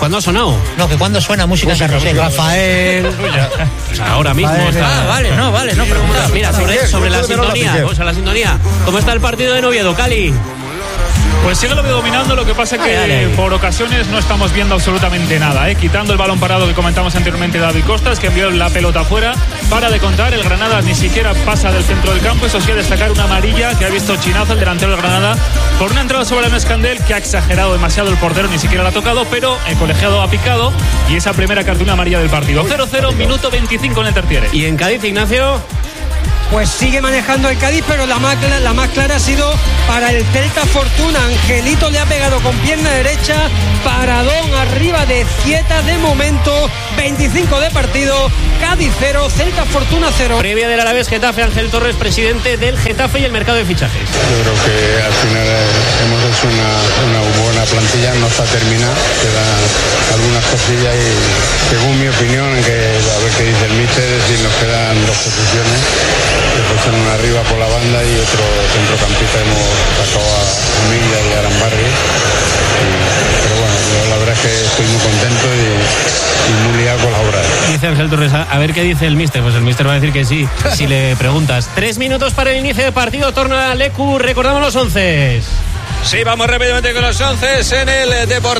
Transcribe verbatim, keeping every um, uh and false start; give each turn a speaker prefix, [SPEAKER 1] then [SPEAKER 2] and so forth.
[SPEAKER 1] ¿Cuándo ha sonado?
[SPEAKER 2] No, que cuando suena música en carrusel.
[SPEAKER 1] Rafael. O sea, ahora mismo.
[SPEAKER 2] Rafael,
[SPEAKER 1] está...
[SPEAKER 2] Ah, vale, no, vale, no pregunta.
[SPEAKER 1] Mira, sobre, sobre la sintonía. O sea, la sintonía. ¿Cómo está el partido de Oviedo, Cali?
[SPEAKER 3] Pues sigue lo veo dominando, lo que pasa es que
[SPEAKER 1] Ay, ay, ay.
[SPEAKER 3] por ocasiones no estamos viendo absolutamente nada, ¿eh? Quitando el balón parado que comentamos anteriormente de David Costas, que envió la pelota afuera, para de contar, el Granada ni siquiera pasa del centro del campo. Eso sí, a destacar una amarilla que ha visto Chinazo, el delantero del Granada, por una entrada sobre el Escandel, que ha exagerado demasiado el portero, ni siquiera la ha tocado, pero el colegiado ha picado, y esa primera cartulina amarilla del partido. cero cero, minuto veinticinco en el tertiere.
[SPEAKER 1] ¿Y en Cádiz, Ignacio?
[SPEAKER 4] Pues sigue manejando el Cádiz, pero la más, la más clara ha sido para el Celta Fortuna. Angelito le ha pegado con pierna derecha, paradón arriba de Zieta de momento, veinticinco de partido, Cádiz cero, Celta Fortuna cero.
[SPEAKER 1] Previa del Alavés Getafe, Ángel Torres, presidente del Getafe y el mercado de fichajes.
[SPEAKER 5] Yo creo que al final hemos hecho una, una buena plantilla, no está terminada, quedan algunas cosillas y según mi opinión, que a ver qué dice el míster, es decir, nos quedan dos posiciones. Después en una arriba por la banda y otro centrocampista. Hemos sacado a Milla y a Arambarri. Pero bueno, yo la verdad es que estoy muy contento y, y muy liado con la obra.
[SPEAKER 1] Dice Ángel Torres, a, a ver qué dice el míster. Pues el míster va a decir que sí, si le preguntas. Tres minutos para el inicio del partido. Torna Lecu, recordamos los once.
[SPEAKER 6] Sí, vamos rápidamente con los once en el Deportivo.